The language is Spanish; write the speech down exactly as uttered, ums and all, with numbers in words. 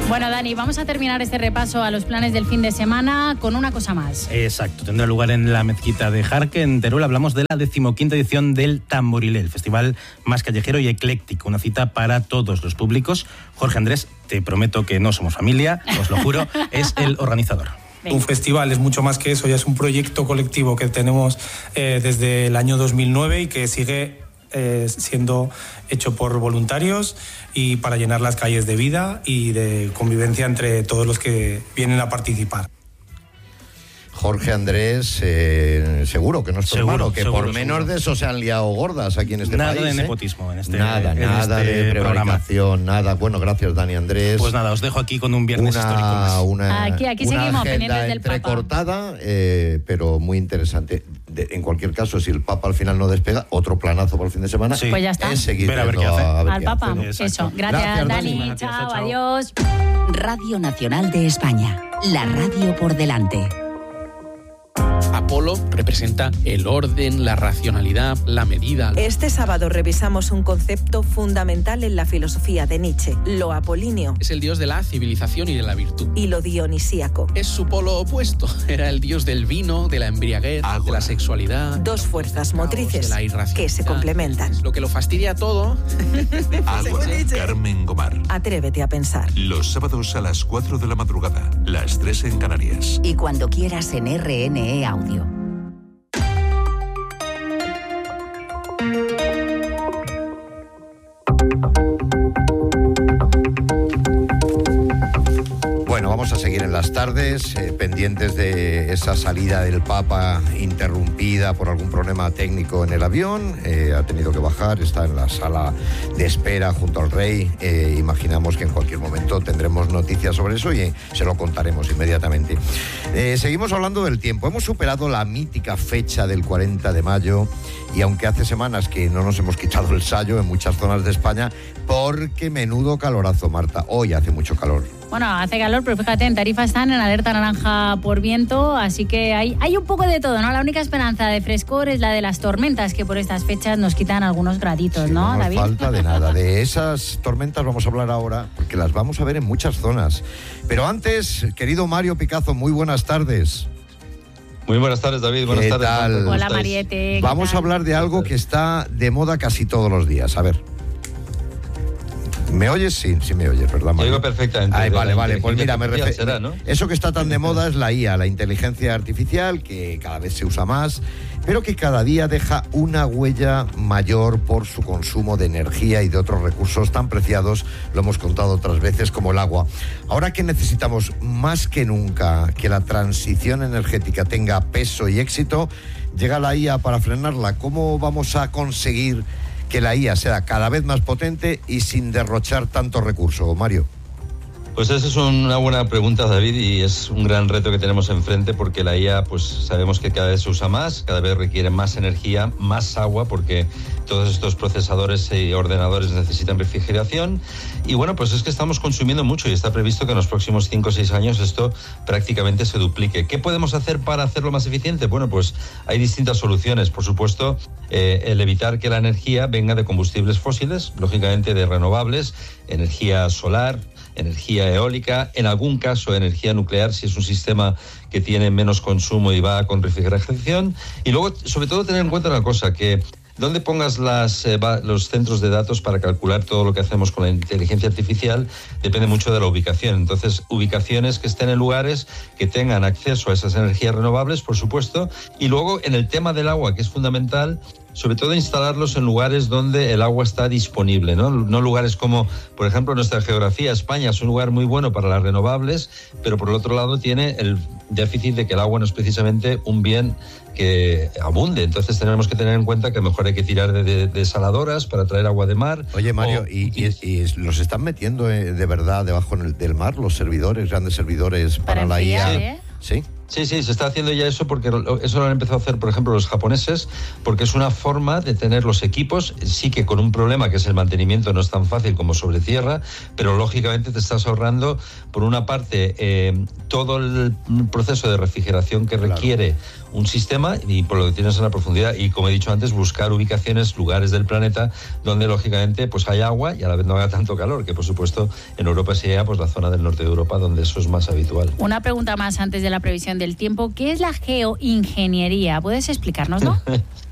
Bueno, Dani, vamos a terminar este repaso a los planes del fin de semana con una cosa más. Exacto, tendrá lugar en la mezquita de Jarque, en Teruel. Hablamos de la decimoquinta edición del Tamborilé, el festival más callejero y ecléctico, una cita para todos los públicos. Jorge Andrés, te prometo que no somos familia, os lo juro, es el organizador. Venga. Un festival es mucho más que eso, ya es un proyecto colectivo que tenemos eh, desde el año dos mil nueve y que sigue eh, siendo hecho por voluntarios y para llenar las calles de vida y de convivencia entre todos los que vienen a participar. Jorge Andrés, eh, seguro que no es tu Seguro, hermano, que seguro, por menos seguro. de eso se han liado gordas aquí en este nada país. Nada de ¿eh? nepotismo en este Nada, en nada este de prevaricación, programa. nada. Bueno, gracias, Dani Andrés. Pues nada, os dejo aquí con un viernes una, histórico más. Una, aquí aquí una seguimos, agenda pendientes del Papa. entrecortada, eh, pero muy interesante. De, en cualquier caso, si el Papa al final no despega, otro planazo por el fin de semana, sí. Pues ya está. es seguir Ver a ver viendo qué hace. a ver Al qué Papa, hace. eso. Gracias, Gracias, Dani. Dani. Chao, Chao, chao. adiós. Radio Nacional de España, la radio por delante. Apolo representa el orden, la racionalidad, la medida. Este sábado revisamos un concepto fundamental en la filosofía de Nietzsche, lo apolíneo. Es el dios de la civilización y de la virtud. Y lo dionisíaco. Es su polo opuesto. Era el dios del vino, de la embriaguez, Agua. de la sexualidad. Dos fuerzas motrices de que se complementan. Lo que lo fastidia todo. Agua, Carmen Gomar. Atrévete a pensar. Los sábados a las cuatro de la madrugada, las tres en Canarias. Y cuando quieras en R N E Audio. Bueno, vamos a seguir en las tardes, eh, pendientes de esa salida del Papa interrumpida por algún problema técnico en el avión. Eh, ha tenido que bajar, está en la sala de espera junto al rey. Eh, imaginamos que en cualquier momento tendremos noticias sobre eso y eh, se lo contaremos inmediatamente. Eh, seguimos hablando del tiempo. Hemos superado la mítica fecha del cuarenta de mayo y aunque hace semanas que no nos hemos quitado el sayo en muchas zonas de España, porque menudo calorazo, Marta. Hoy hace mucho calor. Bueno, hace calor, pero fíjate, en Tarifa están en alerta naranja por viento, así que hay, hay un poco de todo, ¿no? La única esperanza de frescor es la de las tormentas, que por estas fechas nos quitan algunos graditos, sí, ¿no, no David? No falta de nada. De esas tormentas vamos a hablar ahora, porque las vamos a ver en muchas zonas. Pero antes, querido Mario Picazo, muy buenas tardes. Muy buenas tardes, David. Buenas ¿Qué tardes. tal? ¿Cómo Hola, estáis? Mariette. Vamos a hablar de algo que está de moda casi todos los días. A ver. ¿Me oyes? Sí, sí me oyes, ¿verdad, Mario? Te oigo perfectamente. Ay, vale, La vale. Pues mira, me refiero... será, ¿no? Eso que está tan de moda es la I A, la inteligencia artificial, que cada vez se usa más, pero que cada día deja una huella mayor por su consumo de energía y de otros recursos tan preciados, lo hemos contado otras veces, como el agua. Ahora que necesitamos más que nunca que la transición energética tenga peso y éxito, llega la I A para frenarla. ¿Cómo vamos a conseguir que la I A sea cada vez más potente y sin derrochar tanto recurso, Mario? Pues esa es una buena pregunta, David, y es un gran reto que tenemos enfrente, porque la I A, pues sabemos que cada vez se usa más, cada vez requiere más energía, más agua, porque todos estos procesadores y ordenadores necesitan refrigeración. Y bueno, pues es que estamos consumiendo mucho y está previsto que en los próximos cinco o seis años esto prácticamente se duplique. ¿Qué podemos hacer para hacerlo más eficiente? Bueno, pues hay distintas soluciones. Por supuesto, eh, el evitar que la energía venga de combustibles fósiles, lógicamente de renovables, energía solar, energía eólica, en algún caso energía nuclear, si es un sistema que tiene menos consumo y va con refrigeración. Y luego, sobre todo, tener en cuenta una cosa, que donde pongas las, eh, va, los centros de datos para calcular todo lo que hacemos con la inteligencia artificial depende mucho de la ubicación. Entonces, ubicaciones que estén en lugares que tengan acceso a esas energías renovables, por supuesto. Y luego, en el tema del agua, que es fundamental, sobre todo instalarlos en lugares donde el agua está disponible, ¿no? No lugares como, por ejemplo, nuestra geografía. España es un lugar muy bueno para las renovables, pero por el otro lado tiene el déficit de que el agua no es precisamente un bien que abunde. Entonces tenemos que tener en cuenta que mejor hay que tirar de, de, de desaladoras para traer agua de mar. Oye, Mario, o, y, y, y los están metiendo eh, de verdad debajo en el, del mar los servidores, grandes servidores para, para la I A. ¿eh? Sí. Sí, sí, se está haciendo ya eso, porque eso lo han empezado a hacer, por ejemplo, los japoneses, porque es una forma de tener los equipos, sí que con un problema que es el mantenimiento no es tan fácil como sobre tierra, pero lógicamente te estás ahorrando, por una parte, eh, todo el proceso de refrigeración que requiere un sistema y por lo que tienes en la profundidad. Y como he dicho antes, buscar ubicaciones, lugares del planeta donde lógicamente pues hay agua y a la vez no haga tanto calor, que por supuesto en Europa sería pues la zona del norte de Europa donde eso es más habitual. Una pregunta más antes de la previsión del tiempo. ¿Qué es la geoingeniería? ¿Puedes explicárnoslo?